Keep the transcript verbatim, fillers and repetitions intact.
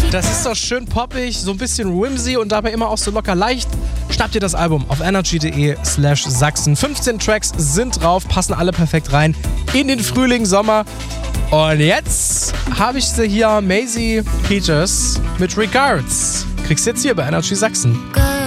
Das ist doch schön poppig, so ein bisschen whimsy und dabei immer auch so locker leicht. Schnappt ihr das Album auf energy.de slash Sachsen. fünfzehn Tracks sind drauf, passen alle perfekt rein in den Frühling, Sommer. Und jetzt habe ich sie hier, Maisie Peters mit Regards. Kriegst du jetzt hier bei Energy Sachsen.